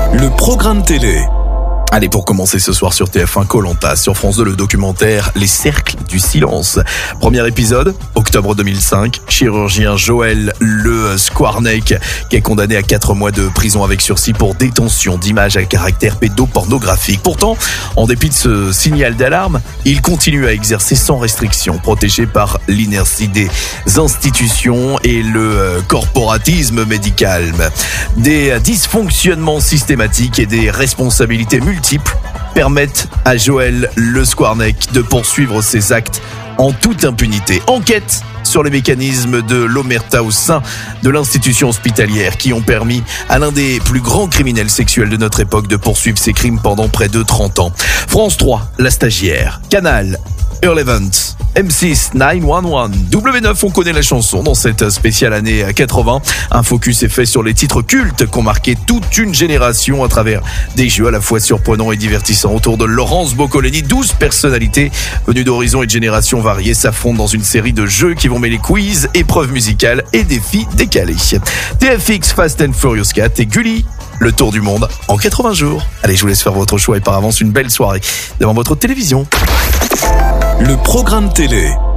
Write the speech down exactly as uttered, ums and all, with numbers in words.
Le programme télé. Allez, pour commencer ce soir sur T F un, Koh-Lanta, sur France deux, le documentaire Les Cercles du Silence. Premier épisode, octobre deux mille cinq, chirurgien Joël Le Skwarnek, qui est condamné à quatre mois de prison avec sursis pour détention d'images à caractère pédopornographique. Pourtant, en dépit de ce signal d'alarme, il continue à exercer sans restriction, protégé par l'inertie des institutions et le corporatisme médical. Des dysfonctionnements systématiques et des responsabilités multiples permettent à Joël Le Skwarnek de poursuivre ses actes en toute impunité. Enquête sur les mécanismes de l'omerta au sein de l'institution hospitalière qui ont permis à l'un des plus grands criminels sexuels de notre époque de poursuivre ses crimes pendant près de trente ans. France trois, La Stagiaire. Canal, Irrelevant. M six, neuf un un. W neuf, on connaît la chanson dans cette spéciale année quatre-vingts. Un focus est fait sur les titres cultes qu'ont marqué toute une génération à travers des jeux à la fois surprenants et divertissants. Autour de Laurence Boccolini, douze personnalités venues d'horizons et de générations variées s'affrontent dans une série de jeux qui vont mêler quiz, épreuves musicales et défis décalés. T F X Fast and Furious quatre et Gulli, le tour du monde en quatre-vingts jours. Allez, je vous laisse faire votre choix et par avance une belle soirée devant votre télévision. Le programme télé.